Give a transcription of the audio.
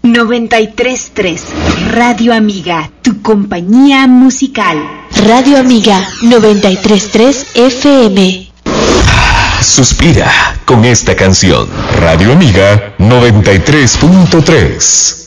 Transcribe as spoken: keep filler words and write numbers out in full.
noventa y tres punto tres Radio Amiga, tu compañía musical. Radio Amiga noventa y tres punto tres F M. Suspira con esta canción. Radio Amiga noventa y tres punto tres.